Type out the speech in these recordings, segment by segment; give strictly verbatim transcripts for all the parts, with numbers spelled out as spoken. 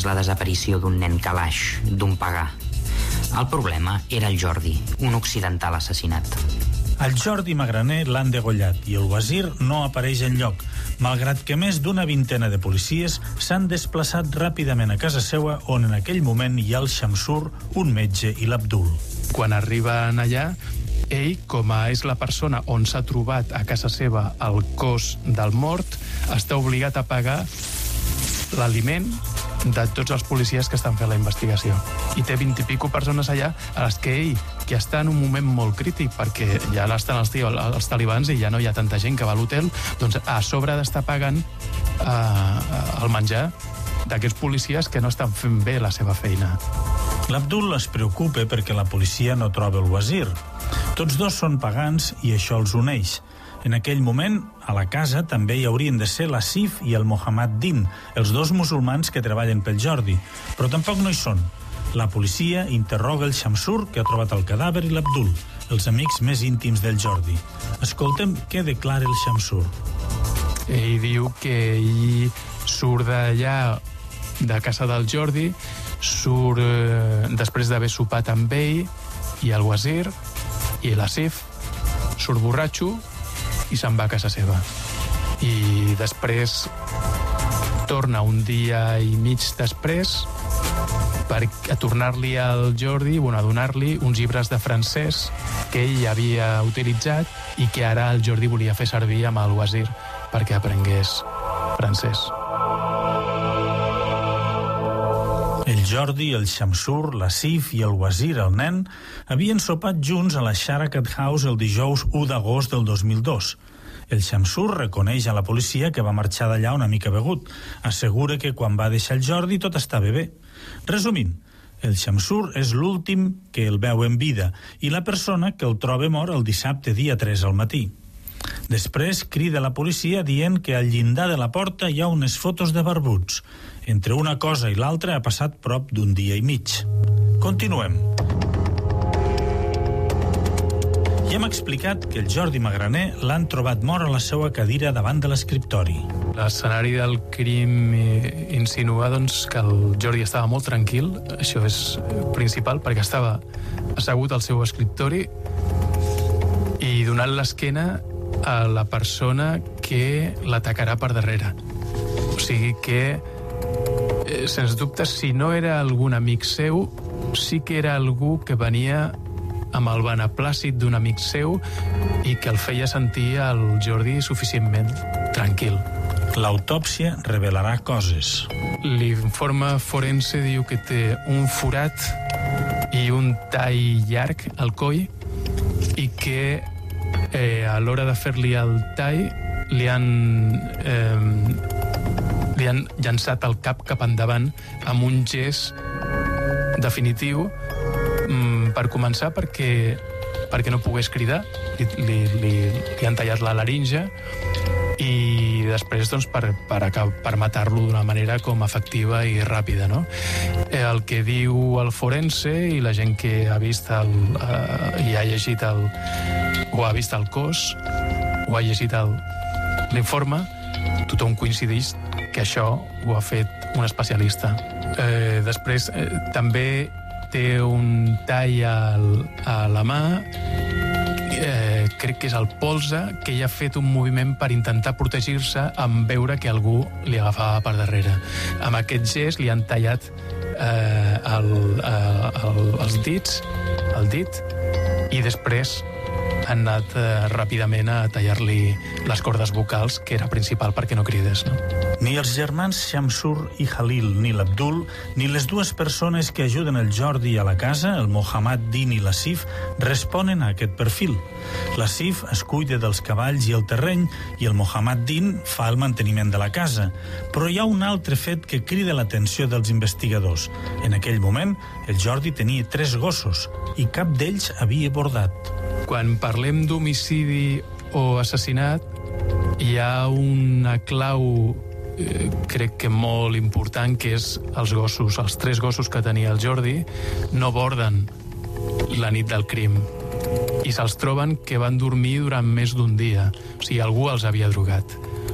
la desaparició d'un nen calaix, d'un pagà. El problema era el Jordi, un occidental assassinat. El Jordi Magraner l'han degollat i el Wazir no apareix enlloc, malgrat que més d'una vintena de policies s'han desplaçat ràpidament a casa seva, on en aquell moment hi ha el Shamsur, un metge, i l'Abdul. Quan arriben allà, ell, com a és la persona on s'ha trobat a casa seva el cos del mort, està obligat a pagar l'aliment de tots els policies que estan fent la investigació. I té vint i pico persones allà a les que ell, que està en un moment molt crític perquè ja estan els, tio, els talibans i ja no hi ha tanta gent que va a l'hotel, doncs a sobre d'estar pagant eh, el menjar d'aquests policies que no estan fent bé la seva feina. L'Abdul es preocupa perquè la policia no troba el Wazir. Tots dos són pagans i això els uneix. En aquell moment, a la casa també hi haurien de ser l'Asif i el Mohammad Din, els dos musulmans que treballen pel Jordi, però tampoc no hi són. La policia interroga el Shamsur, que ha trobat el cadàver, i l'Abdul, els amics més íntims del Jordi. Escoltem què declara el Shamsur. Ell diu que ell surt d'allà, de casa del Jordi, surt eh, després d'haver sopat amb ell i el Wazir i l'Asif, surt borratxo i se'n va a casa seva. I després torna un dia i mig després per a tornar-li al Jordi, bueno, a donar-li uns llibres de francès que ell havia utilitzat i que ara el Jordi volia fer servir amb el Wazir perquè aprengués francès. El Jordi, el Shamsur, l'Asif i el Wazir, el nen, havien sopat junts a la Sharakat House el dijous u d'agost del dos mil dos. El Shamsur reconeix a la policia que va marxar d'allà una mica begut. Assegura que quan va deixar el Jordi tot estava bé. Resumint, el Shamsur és l'últim que el veu en vida i la persona que el troba mort el dissabte dia tres al matí. Després crida la policia dient que al llindar de la porta hi ha unes fotos de barbuts. Entre una cosa i l'altra ha passat prop d'un dia i mig. Continuem. Ja hem explicat que el Jordi Magraner l'han trobat mort a la seva cadira davant de l'escriptori. L'escenari del crim insinua doncs, que el Jordi estava molt tranquil, això és principal, perquè estava assegut al seu escriptori i donant l'esquena a la persona que l'atacarà per darrere. O sigui que, eh, sens dubte, si no era algun amic seu, sí que era algú que venia amb el beneplàcit d'un amic seu i que el feia sentir al Jordi suficientment tranquil. L'autòpsia revelarà coses. L'informe forense diu que té un forat i un tall llarg al coll i que eh, a l'hora de fer-li el tall li han, eh, li han llançat el cap cap endavant amb un gest definitiu mm, per començar perquè, perquè no pogués cridar, li, li, li, li han tallat la laringe i després doncs, per, per, per matar-lo d'una manera com efectiva i ràpida, no? El que diu el forense i la gent que ha vist el, eh, i ha llegit el, o ha vist el cos o ha llegit el, l'informe, tothom coincideix que això ho ha fet un especialista. Eh, després eh, també té un tall al, a la mà, eh, crec que és el polze, que ella ha fet un moviment per intentar protegir-se en veure que algú li agafava per darrere. Amb aquest gest li han tallat eh, el, eh, el, els dits, el dit, i després han anat eh, ràpidament a tallar-li les cordes vocals, que era principal perquè no cridés, no? Ni els germans Shamsur i Khalil, ni l'Abdul, ni les dues persones que ajuden el Jordi a la casa, el Mohammad Din i l'Asif, responen a aquest perfil. L'Asif es cuida dels cavalls i el terreny i el Mohammad Din fa el manteniment de la casa. Però hi ha un altre fet que crida l'atenció dels investigadors. En aquell moment, el Jordi tenia tres gossos i cap d'ells havia bordat. Quan parlem d'homicidi o assassinat, hi ha una clau eh, crec que molt important, que és els gossos. Els tres gossos que tenia el Jordi no borden la nit del crim i se'ls troben que van dormir durant més d'un dia. O sigui, algú els havia drogat.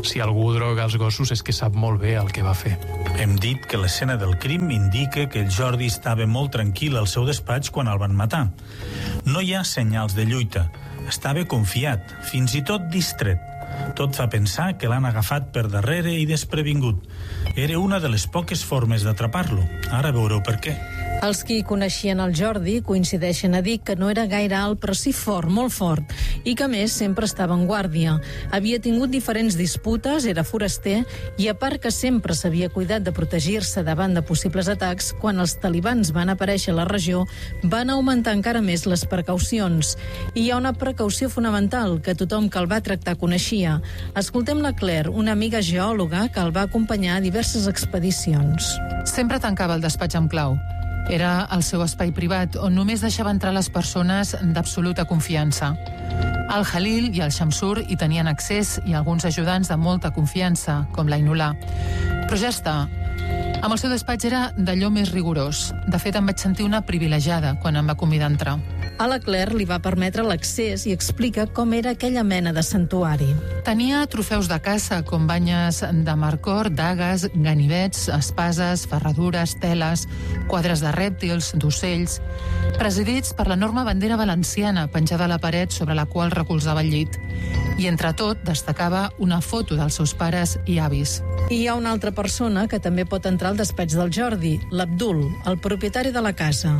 si algú droga els gossos és que sap molt bé el que va fer. Hem dit que l'escena del crim indica que el Jordi estava molt tranquil al seu despatx quan el van matar. No hi ha senyals de lluita. Estava confiat, fins i tot distret. Tot fa pensar que l'han agafat per darrere i desprevingut. Era una de les poques formes d'atrapar-lo. Ara veureu per què. Els qui coneixien el Jordi coincideixen a dir que no era gaire alt, però sí fort, molt fort, i que a més sempre estava en guàrdia. Havia tingut diferents disputes, era foraster, i a part que sempre s'havia cuidat de protegir-se davant de possibles atacs, quan els talibans van aparèixer a la regió, van augmentar encara més les precaucions. I hi ha una precaució fonamental que tothom que el va tractar coneixia. Escoltem la Claire, una amiga geòloga que el va acompanyar a diverses expedicions. Sempre tancava el despatx amb clau. Era el seu espai privat, on només deixava entrar les persones d'absoluta confiança. El Halil i el Shamsur hi tenien accés i alguns ajudants de molta confiança, com l'Ainullah. Però ja està. Amb el seu despatx era d'allò més rigorós. De fet, em vaig sentir una privilegiada quan em va convidar a entrar. A la Claire li va permetre l'accés i explica com era aquella mena de santuari. Tenia trofeus de caça, com banyes de marcor, dagues, ganivets, espases, ferradures, teles, quadres de rèptils, d'ocells, presidits per l'enorme bandera valenciana penjada a la paret sobre la qual recolzava el llit. I entre tot destacava una foto dels seus pares i avis. I hi ha una altra persona que també pot entrar al despatx del Jordi, l'Abdul, el propietari de la casa.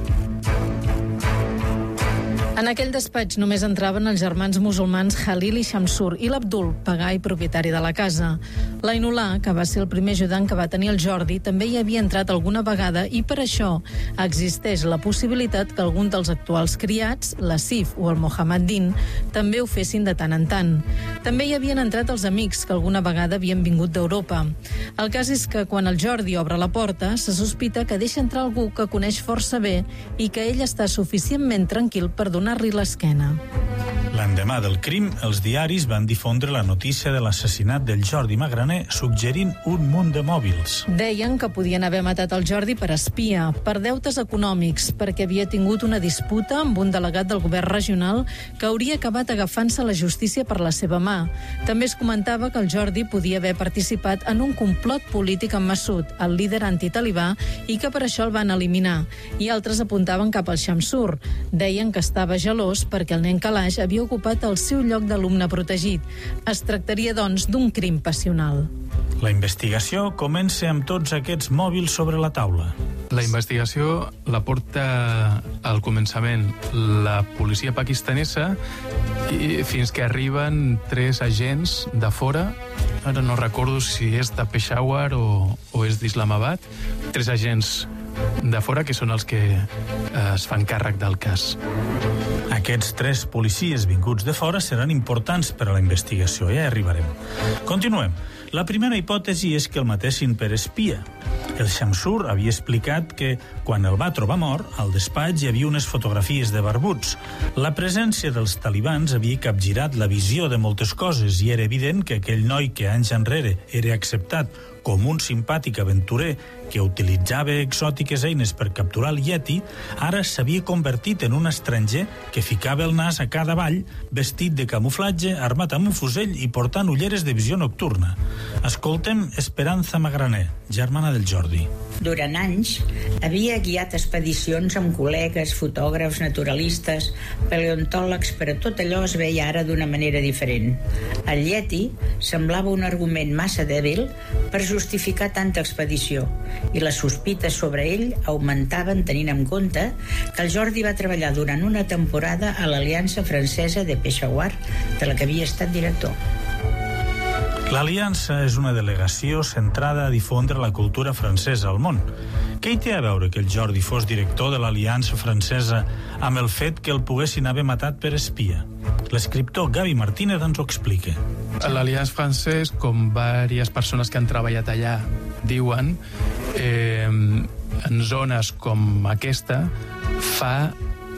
En aquell despatx només entraven els germans musulmans Halil i Shamsur i l'Abdul, pagà i propietari de la casa. L'Ainullah, que va ser el primer ajudant que va tenir el Jordi, també hi havia entrat alguna vegada i per això existeix la possibilitat que algun dels actuals criats, l'Asif o el Mohammeddin, també ho fessin de tant en tant. També hi havien entrat els amics que alguna vegada havien vingut d'Europa. El cas és que quan el Jordi obre la porta, se sospita que deixa entrar algú que coneix força bé i que ell està suficientment tranquil per donar donar-li l'esquena. L'endemà del crim, els diaris van difondre la notícia de l'assassinat del Jordi Magraner, suggerint un munt de mòbils. Deien que podien haver matat el Jordi per espia, per deutes econòmics, perquè havia tingut una disputa amb un delegat del govern regional que hauria acabat agafant-se la justícia per la seva mà. També es comentava que el Jordi podia haver participat en un complot polític amb Massoud, el líder antitalibà, i que per això el van eliminar. I altres apuntaven cap al Shamsur. Deien que estava gelós perquè el nen Kalash havia ocupat el seu lloc d'alumne protegit. Es tractaria, doncs, d'un crim passional. La investigació comença amb tots aquests mòbils sobre la taula. La investigació la porta al començament la policia pakistanesa i fins que arriben tres agents de fora. Ara no recordo si és de Peshawar o, o és d'Islamabad. Tres agents de fora que són els que es fan càrrec del cas. Aquests tres policies vinguts de fora seran importants per a la investigació, ja hi arribarem. Continuem. La primera hipòtesi és que el matessin per espia. El Shamsur havia explicat que, quan el va trobar mort, al despatx hi havia unes fotografies de barbuts. La presència dels talibans havia capgirat la visió de moltes coses i era evident que aquell noi que anys enrere era acceptat com un simpàtic aventurer que utilitzava exòtiques eines per capturar el Yeti, ara s'havia convertit en un estranger que ficava el nas a cada vall, vestit de camuflatge, armat amb un fusell i portant ulleres de visió nocturna. Escoltem Esperanza Magraner, germana del Jordi. Durant anys havia guiat expedicions amb col·legues, fotògrafs, naturalistes, paleontòlegs, però tot allò es veia ara d'una manera diferent. El Yeti semblava un argument massa dèbil per justificar tanta expedició i les sospites sobre ell augmentaven tenint en compte que el Jordi va treballar durant una temporada a l'Aliança Francesa de Peshawar, de la que havia estat director. L'Aliança és una delegació centrada a difondre la cultura francesa al món. Què hi té a veure que el Jordi fos director de l'Aliança Francesa amb el fet que el poguessin haver matat per espia? L'escriptor Gavi Martínez ens ho explica. L'Aliança Francès, com diverses persones que han treballat allà diuen, eh, en zones com aquesta fa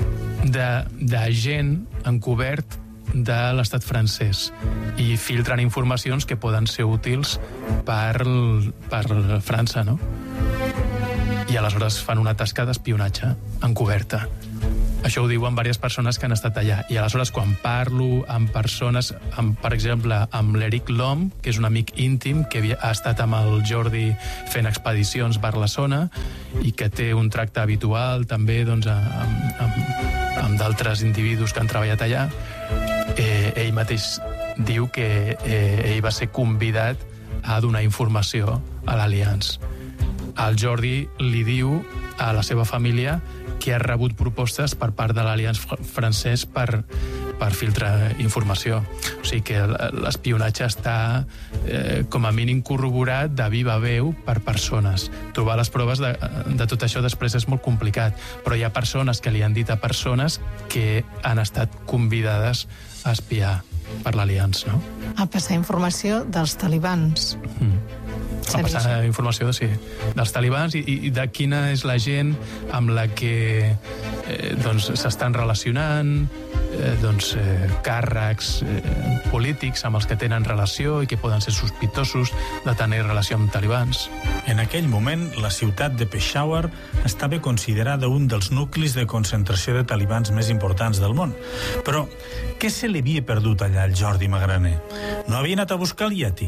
d'agent encobert de l'estat francès i filtren informacions que poden ser útils per, per França, no? I aleshores fan una tasca d'espionatge encoberta. Això ho diuen diverses persones que han estat allà. I aleshores, quan parlo amb persones, amb, per exemple, amb l'Eric Lom, que és un amic íntim, que havia, ha estat amb el Jordi fent expedicions per la zona i que té un tracte habitual també doncs, amb, amb, amb d'altres individus que han treballat allà, eh, ell mateix diu que eh, ell va ser convidat a donar informació a l'Allianz. El Jordi li diu a la seva família que ha rebut propostes per part de l'Allianz francès per, per filtrar informació. O sigui que l'espionatge està eh, com a mínim corroborat de viva veu per persones. Trobar les proves de, de tot això després és molt complicat, però hi ha persones que li han dit a persones que han estat convidades a espiar per l'Allianz, no? A passar informació dels talibans. Mm. A passar informació de, sí, dels talibans i, i de quina és la gent amb la que eh, doncs, s'estan relacionant, eh, doncs, eh, càrrecs eh, polítics amb els que tenen relació i que poden ser sospitosos de tenir relació amb talibans. En aquell moment, la ciutat de Peshawar estava considerada un dels nuclis de concentració de talibans més importants del món. Però què se li havia perdut allà al Jordi Magraner? No havia anat a buscar el Yeti?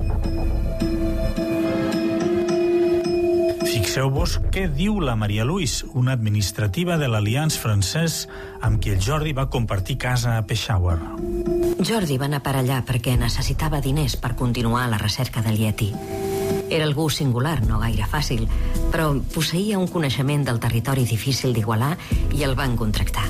Fixeu-vos què diu la Maria Louise, una administrativa de l'Allianz francès amb qui el Jordi va compartir casa a Peshawar. Jordi va anar per allà perquè necessitava diners per continuar la recerca del Yeti. Era algú singular, no gaire fàcil, però posseïa un coneixement del territori difícil d'igualar i el van contractar.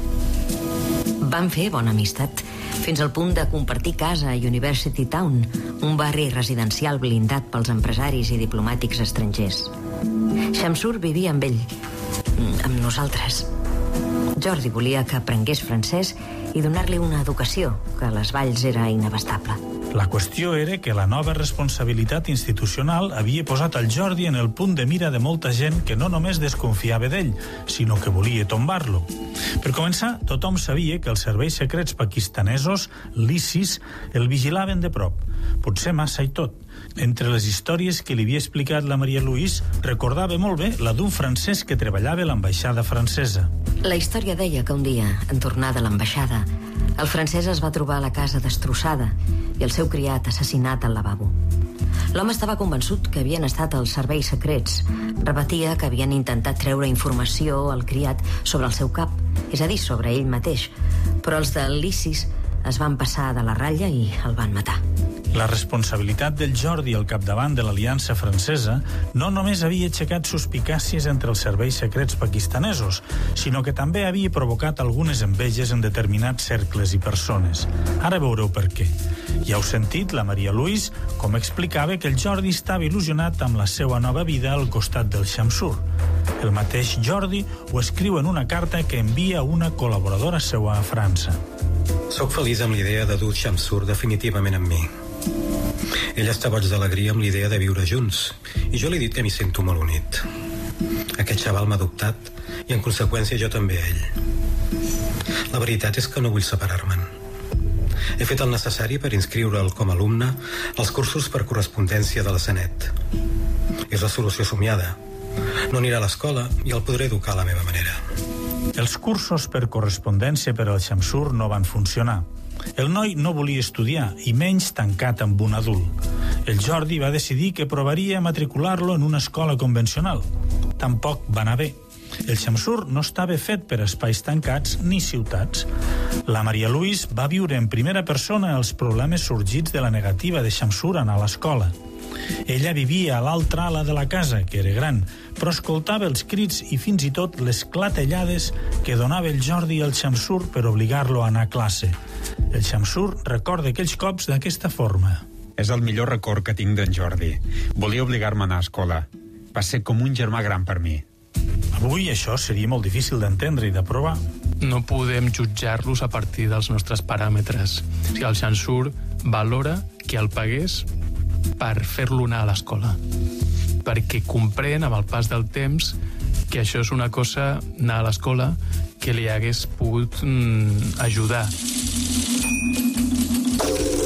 Van fer bona amistat, fins al punt de compartir casa a University Town, un barri residencial blindat pels empresaris i diplomàtics estrangers. Shamsur vivia amb ell, amb nosaltres. Jordi volia que aprengués francès i donar-li una educació, que a les valls era inabastable. La qüestió era que la nova responsabilitat institucional havia posat el Jordi en el punt de mira de molta gent que no només desconfiava d'ell, sinó que volia tombar-lo. Per començar, tothom sabia que els serveis secrets pakistanesos, l'I S I S, el vigilaven de prop. Potser massa i tot. Entre les històries que li havia explicat la Maria Louise, recordava molt bé la d'un francès que treballava a l'ambaixada francesa. La història deia que un dia, en tornar de l'ambaixada, el francès es va trobar la casa destrossada i el seu criat assassinat al lavabo. L'home estava convençut que havien estat els serveis secrets. Repetia que havien intentat treure informació al criat sobre el seu cap, és a dir, sobre ell mateix. Però els de l'I S I S es van passar de la ratlla i el van matar. La responsabilitat del Jordi al capdavant de l'Aliança Francesa no només havia aixecat suspicàcies entre els serveis secrets pakistanesos, sinó que també havia provocat algunes enveges en determinats cercles i persones. Ara veureu per què. Ja heu sentit la Maria Louise com explicava que el Jordi estava il·lusionat amb la seva nova vida al costat del Shamsur. El mateix Jordi ho escriu en una carta que envia a una col·laboradora seva a França. Soc feliç amb l'idea de dur Shamsur definitivament amb mi. Ell està boig d'alegria amb l'idea de viure junts i jo li he dit que m'hi sento molt unit. Aquest xaval m'ha adoptat i en conseqüència jo també a ell. La veritat és que no vull separar-me'n. He fet el necessari per inscriure'l com a alumne als cursos per correspondència de la Sanet. És la solució somiada. No anirà a l'escola i el podré educar a la meva manera. Els cursos per correspondència per al Shamsur no van funcionar. El noi no volia estudiar, i menys tancat amb un adult. El Jordi va decidir que provaria matricular-lo en una escola convencional. Tampoc va anar bé. El Shamsur no estava fet per espais tancats ni ciutats. La Maria Louise va viure en primera persona els problemes sorgits de la negativa de Shamsur a anar a l'escola. Ella vivia a l'altra ala de la casa, que era gran, però escoltava els crits i fins i tot les clatellades que donava el Jordi al Shamsur per obligar-lo a anar a classe. El Shamsur recorda aquells cops d'aquesta forma. És el millor record que tinc d'en Jordi. Volia obligar-me a anar a escola. Va ser com un germà gran per mi. Avui això seria molt difícil d'entendre i de provar. No podem jutjar-los a partir dels nostres paràmetres. O sigui, el Shamsur valora que el pagués per fer-lo anar a l'escola, perquè comprèn amb el pas del temps que això és una cosa, anar a l'escola, que li hagués pogut mm, ajudar.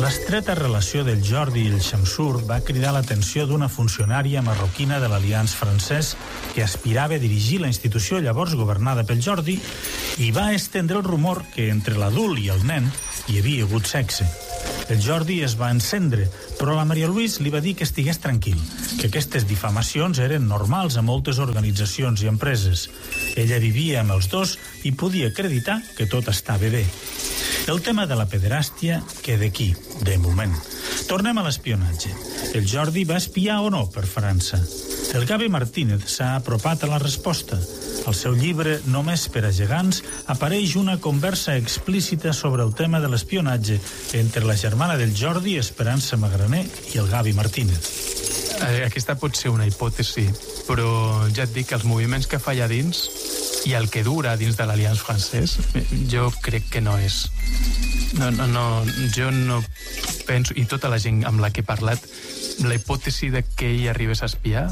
L'estreta relació del Jordi i el Shamsur va cridar l'atenció d'una funcionària marroquina de l'Alianç francès que aspirava a dirigir la institució llavors governada pel Jordi i va estendre el rumor que entre l'adult i el nen hi havia hagut sexe. El Jordi es va encendre, però la Maria Luís li va dir que estigués tranquil, que aquestes difamacions eren normals a moltes organitzacions i empreses. Ella vivia amb els dos i podia acreditar que tot estava bé. El tema de la pederàstia queda aquí, de moment. Tornem a l'espionatge. El Jordi va espiar o no per França? El Gavi Martínez s'ha apropat a la resposta. Al seu llibre Només per a gegants apareix una conversa explícita sobre el tema de l'espionatge entre la germana del Jordi, Esperança Magraner, i el Gavi Martínez. Aquesta pot ser una hipòtesi, però ja et dic que els moviments que fa allà dins i el que dura dins de l'Alianç francès, jo crec que no és. No, no, no, jo no penso, i tota la gent amb la que he parlat, la hipòtesi de que ell arribés a espiar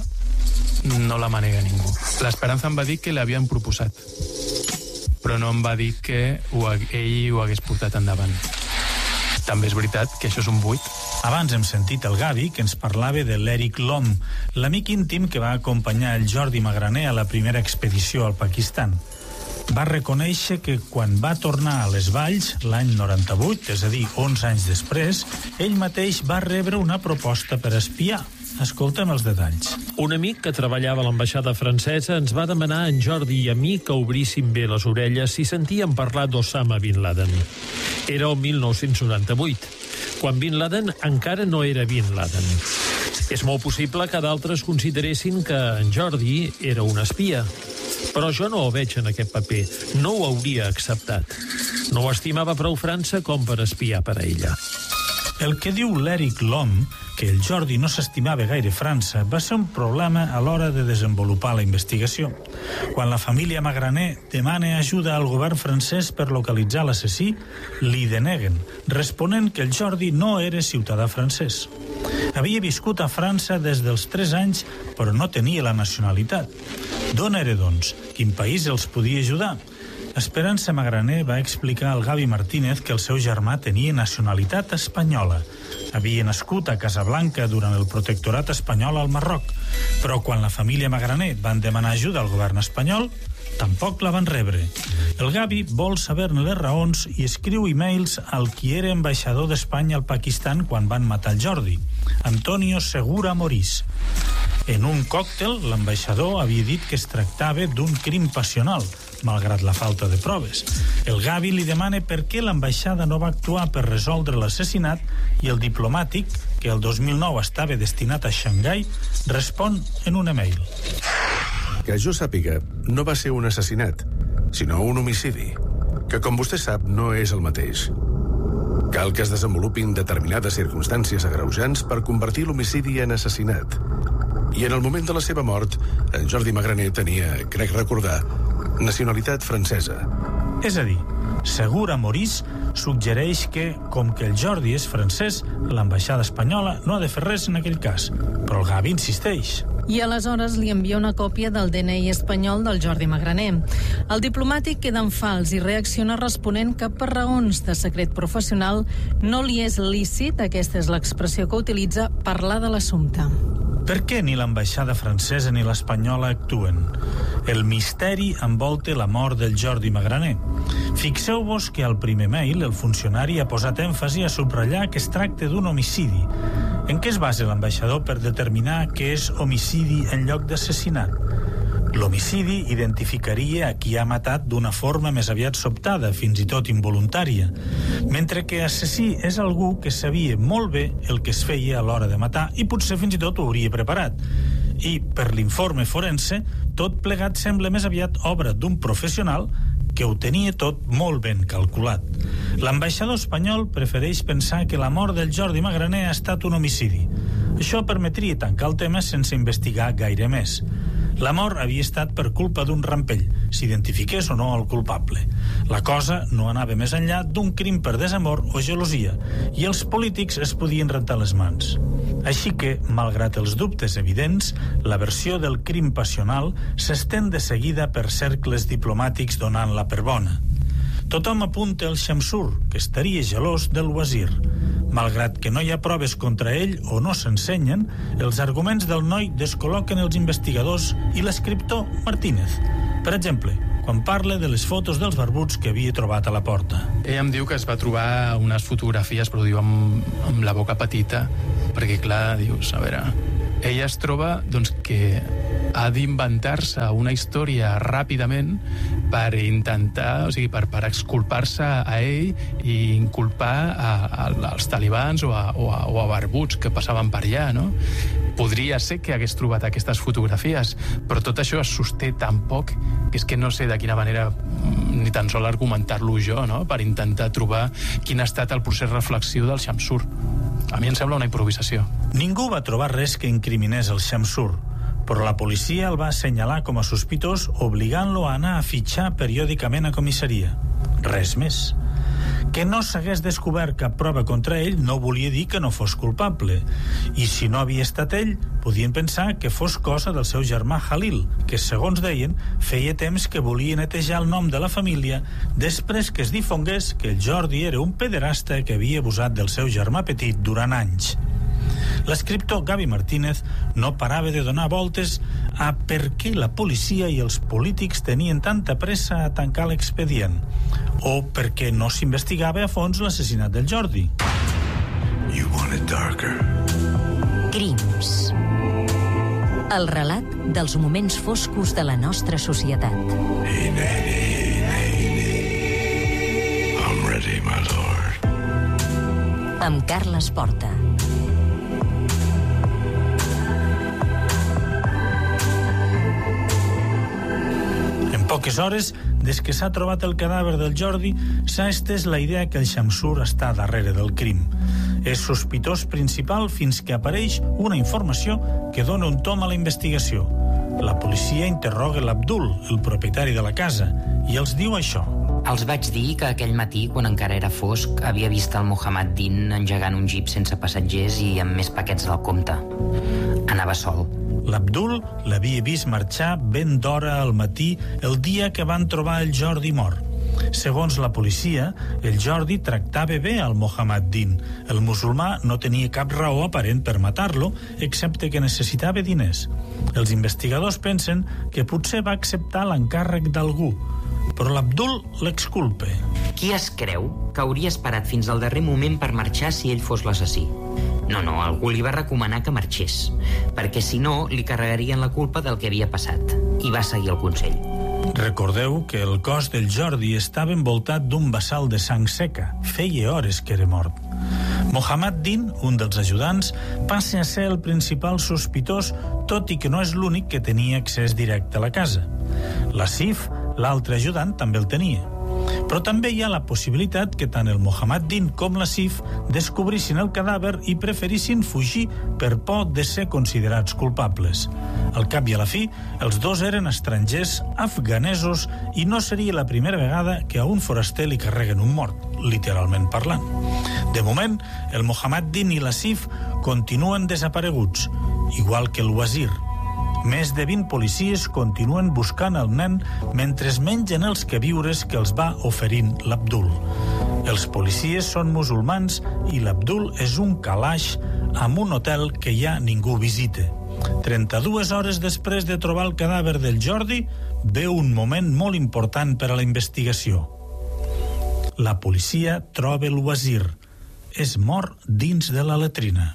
no la manega ningú. L'Esperança em va dir que l'havien proposat, però no em va dir que ho, ell ho hagués portat endavant. També és veritat que això és un buit. Abans hem sentit el Gavi, que ens parlava de l'Eric Lom, l'amic íntim que va acompanyar el Jordi Magraner a la primera expedició al Pakistan. Va reconèixer que quan va tornar a les Valls, l'any noranta-vuit, és a dir, onze anys després, ell mateix va rebre una proposta per espiar. Escoltem els detalls. Un amic que treballava a l'ambaixada francesa ens va demanar a en Jordi i a mi que obríssim bé les orelles si sentíem parlar d'Osama Bin Laden. Era el mil nou-cents noranta-vuit, quan Bin Laden encara no era Bin Laden. És molt possible que d'altres consideressin que en Jordi era un espia, però jo no ho veig en aquest paper. No ho hauria acceptat. No ho estimava prou França com per espiar per a ella. El que diu l'Eric Lom, que el Jordi no s'estimava gaire França, va ser un problema a l'hora de desenvolupar la investigació. Quan la família Magraner demana ajuda al govern francès per localitzar l'assassí, li deneguen, responent que el Jordi no era ciutadà francès. Havia viscut a França des dels tres anys, però no tenia la nacionalitat. D'on era, doncs? Quin país els podia ajudar? Esperança Magraner va explicar al Gavi Martínez que el seu germà tenia nacionalitat espanyola. Havia nascut a Casablanca durant el protectorat espanyol al Marroc, però quan la família Magraner van demanar ajuda al govern espanyol, tampoc la van rebre. El Gavi vol saber-ne les raons i escriu e-mails al qui era ambaixador d'Espanya al Pakistan quan van matar el Jordi, Antonio Segura Morís. En un còctel, l'ambaixador havia dit que es tractava d'un crim passional, malgrat la falta de proves. El Gavi li demana per què l'ambaixada no va actuar per resoldre l'assassinat i el diplomàtic, que el dos mil nou estava destinat a Xangai, respon en un email. Que jo sàpiga, no va ser un assassinat, sinó un homicidi, que com vostè sap no és el mateix. Cal que es desenvolupin determinades circumstàncies agreujants per convertir l'homicidi en assassinat. I en el moment de la seva mort, en Jordi Magraner tenia, crec recordar, nacionalitat francesa. És a dir, Segura Morís suggereix que, com que el Jordi és francès, l'ambaixada espanyola no ha de fer res en aquell cas. Però el Gavi insisteix. I aleshores li envia una còpia del D N I espanyol del Jordi Magraner. El diplomàtic queda en fals i reacciona responent que per raons de secret professional no li és lícit, aquesta és l'expressió que utilitza, parlar de l'assumpte. Per què ni l'ambaixada francesa ni l'espanyola actuen? El misteri envolta la mort del Jordi Magraner. Fixeu-vos que al primer mail el funcionari ha posat èmfasi a subratllar que es tracta d'un homicidi. En què es basa l'ambaixador per determinar que és homicidi en lloc d'assassinat? L'homicidi identificaria a qui ha matat d'una forma més aviat sobtada, fins i tot involuntària, mentre que assassí és algú que sabia molt bé el que es feia a l'hora de matar i potser fins i tot ho hauria preparat. I, per l'informe forense, tot plegat sembla més aviat obra d'un professional que ho tenia tot molt ben calculat. L'ambaixador espanyol prefereix pensar que la mort del Jordi Magraner ha estat un homicidi. Això permetria tancar el tema sense investigar gaire més. La mort havia estat per culpa d'un rampell, s'identifiqués o no el culpable. La cosa no anava més enllà d'un crim per desamor o gelosia, i els polítics es podien rentar les mans. Així que, malgrat els dubtes evidents, la versió del crim passional s'estén de seguida per cercles diplomàtics donant-la per bona. Tothom apunta el Shamsur, que estaria gelós del Wazir. Malgrat que no hi ha proves contra ell o no s'ensenyen, els arguments del noi descol·loquen els investigadors i l'escriptor Martínez. Per exemple, quan parla de les fotos dels barbuts que havia trobat a la porta. Ell em diu que es va trobar unes fotografies, però diu amb, amb la boca petita, perquè clar, dius, a veure... Ella es troba doncs, que ha d'inventar-se una història ràpidament per intentar, o sigui, per, per exculpar-se a ell i inculpar a, a, als talibans o a, o, a, o a barbuts que passaven per allà, no? Podria ser que hagués trobat aquestes fotografies, però tot això es sosté tan poc que és que no sé de quina manera ni tan sol argumentar-lo jo, no? Per intentar trobar quin ha estat el procés reflexiu del Shamsur. A mi em sembla una improvisació. Ningú va trobar res que incriminés el Shamsur, però la policia el va assenyalar com a sospitós, obligant-lo a anar a fitxar periòdicament a comissaria. Res més. Que no s'hagués descobert cap prova contra ell no volia dir que no fos culpable. I si no havia estat ell, podien pensar que fos cosa del seu germà Khalil, que, segons deien, feia temps que volia netejar el nom de la família després que es difongués que el Jordi era un pederasta que havia abusat del seu germà petit durant anys. L'escriptor Gavi Martínez no parava de donar voltes a per què la policia i els polítics tenien tanta pressa a tancar l'expedient, o per què no s'investigava a fons l'assassinat del Jordi. You want it darker. Crims. El relat dels moments foscos de la nostra societat. Hey, Nanny, Nanny. I'm ready, my lord. Amb Carles Porta. Poques hores, des que s'ha trobat el cadàver del Jordi, s'ha estès la idea que el Shamsur està darrere del crim. És sospitós principal fins que apareix una informació que dona un tom a la investigació. La policia interroga l'Abdul, el propietari de la casa, i els diu això. Els vaig dir que aquell matí, quan encara era fosc, havia vist el Mohammed Din engegant un jeep sense passatgers i amb més paquets del compte. Anava sol. L'Abdul l'havia vist marxar ben d'hora al matí el dia que van trobar el Jordi mort. Segons la policia, el Jordi tractava bé al Mohammed Din. El musulmà no tenia cap raó aparent per matar-lo, excepte que necessitava diners. Els investigadors pensen que potser va acceptar l'encàrrec d'algú, però l'Abdul l'exculpa. Qui es creu que hauria esperat fins al darrer moment per marxar si ell fos l'assassí? No, no, algú li va recomanar que marxés, perquè si no li carregarien la culpa del que havia passat, i va seguir el consell. Recordeu que el cos del Jordi estava envoltat d'un bassal de sang seca. Feia hores que era mort. Mohammed Din, un dels ajudants, passa a ser el principal sospitós, tot i que no és l'únic que tenia accés directe a la casa. L'Asif, l'altre ajudant, també el tenia. Però també hi ha la possibilitat que tant el Mohammed Din com l'Asif descobrissin el cadàver i preferissin fugir per por de ser considerats culpables. Al cap i a la fi, els dos eren estrangers afganesos i no seria la primera vegada que a un foraster li carreguen un mort, literalment parlant. De moment, el Mohammed Din i l'Asif continuen desapareguts, igual que el Wazir. Més de vint policies continuen buscant el nen mentre es mengen els queviures que els va oferint l'Abdul. Els policies són musulmans i l'Abdul és un calaix amb un hotel que ja ningú visita. trenta-dues hores després de trobar el cadàver del Jordi, ve un moment molt important per a la investigació. La policia troba el Wazir. És mort dins de la latrina.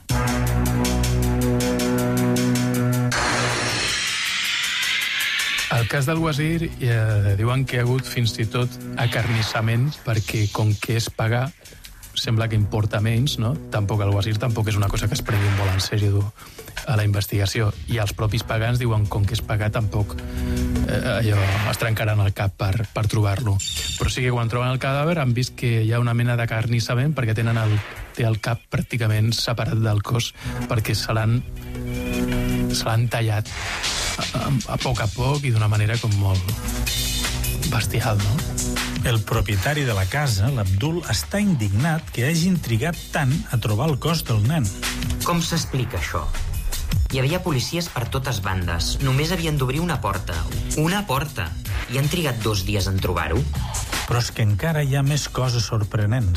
Al cas del Wazir eh, diuen que hi ha hagut fins i tot acarnissament perquè com que és pagar sembla que importa menys, no? Tampoc el Wazir tampoc és una cosa que es prengui molt en sèrio a la investigació. I els propis pagans diuen com que és pagar tampoc eh, allò es trencaran el cap per, per trobar-lo. Però sí que quan troben el cadàver han vist que hi ha una mena d'acarnissament perquè tenen el, té el cap pràcticament separat del cos perquè se l'han se l'han tallat a, a poc a poc i d'una manera com molt bestial, no? El propietari de la casa, l'Abdul, està indignat que hagi intrigat tant a trobar el cos del nen. Com s'explica això? Hi havia policies per totes bandes. Només havien d'obrir una porta. Una porta! I han trigat dos dies en trobar-ho? Però és que encara hi ha més coses sorprenents.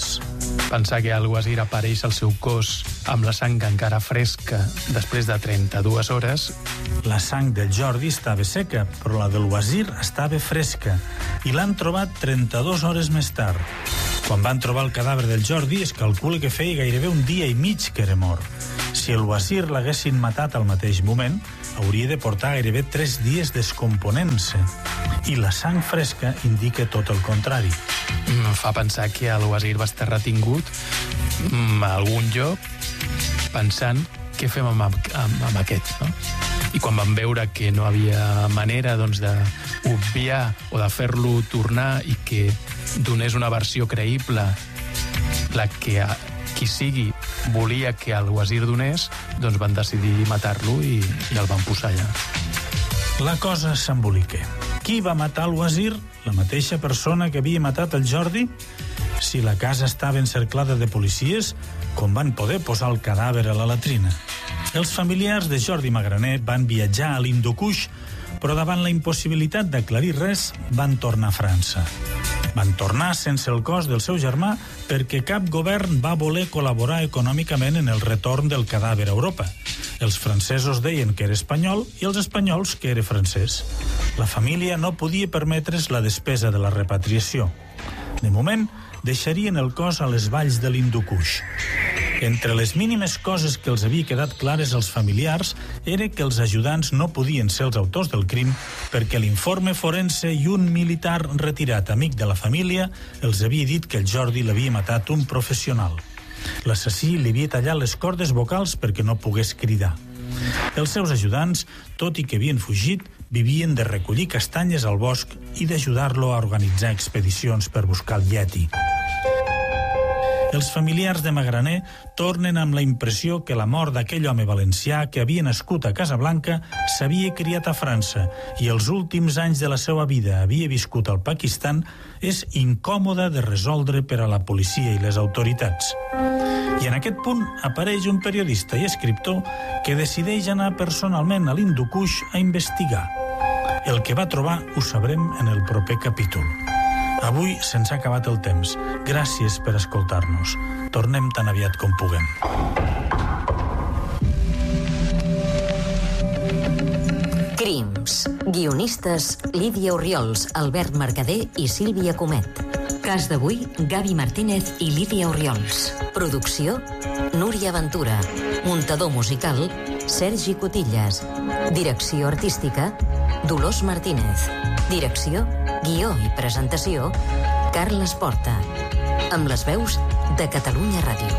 Pensar que el Wazir apareix al seu cos amb la sang encara fresca després de trenta-dues hores. La sang del Jordi estava seca, però la del Wazir estava fresca i l'han trobat trenta-dues hores més tard. Quan van trobar el cadàver del Jordi es calcula que feia gairebé un dia i mig que era mort. Si el Wazir l'haguessin matat al mateix moment, hauria de portar gairebé tres dies descomponent-se. I la sang fresca indica tot el contrari. Em fa pensar que el Wazir va estar retingut a algun lloc pensant què fem amb, amb, amb aquest, no? I quan van veure que no havia manera doncs, d'obviar o de fer-lo tornar i que donés una versió creïble la que qui sigui volia que el Wazir donés, doncs van decidir matar-lo i, i el van posar allà. La cosa s'embolica. Qui va matar el Wazir? La mateixa persona que havia matat el Jordi? Si la casa estava encerclada de policies, com van poder posar el cadàver a la latrina? Els familiars de Jordi Magraner van viatjar a l'Hindukush, però davant la impossibilitat d'aclarir res, van tornar a França. Van tornar sense el cos del seu germà perquè cap govern va voler col·laborar econòmicament en el retorn del cadàver a Europa. Els francesos deien que era espanyol i els espanyols que era francès. La família no podia permetre's la despesa de la repatriació. De moment, deixarien el cos a les valls de l'Hindukush. Entre les mínimes coses que els havia quedat clares als familiars era que els ajudants no podien ser els autors del crim perquè l'informe forense i un militar retirat amic de la família els havia dit que el Jordi l'havia matat un professional. L'assassí li havia tallat les cordes vocals perquè no pogués cridar. Els seus ajudants, tot i que havien fugit, vivien de recollir castanyes al bosc i d'ajudar-lo a organitzar expedicions per buscar el Yeti. Els familiars de Magraner tornen amb la impressió que la mort d'aquell home valencià que havia nascut a Casablanca s'havia criat a França i els últims anys de la seva vida havia viscut al Pakistan és incòmoda de resoldre per a la policia i les autoritats. I en aquest punt apareix un periodista i escriptor que decideix anar personalment a l'Hindukush a investigar. El que va trobar ho sabrem en el proper capítol. Avui se'ns ha acabat el temps. Gràcies per escoltar-nos. Tornem tan aviat com puguem. Crims. Guionistes Lídia Orriols, Albert Mercader i Sílvia Comet. Cas d'avui, Gavi Martínez i Lídia Orriols. Producció, Núria Ventura. Muntador musical, Sergi Cotillas. Direcció artística, Dolors Martínez. Direcció, guió i presentació, Carles Porta. Amb les veus de Catalunya Ràdio.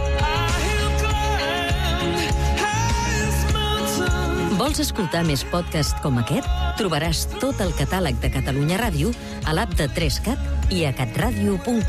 Vols escoltar més podcasts com aquest? Trobaràs tot el catàleg de Catalunya Ràdio a l'app de tres cat i a catradio punt cat.